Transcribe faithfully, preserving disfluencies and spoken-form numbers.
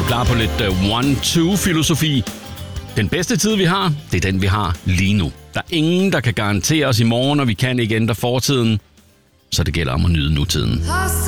klar på lidt uh, one-two-filosofi? Den bedste tid, vi har, det er den, vi har lige nu. Der er ingen, der kan garantere os i morgen, og vi kan ikke ændre fortiden. Så det gælder om at nyde nutiden.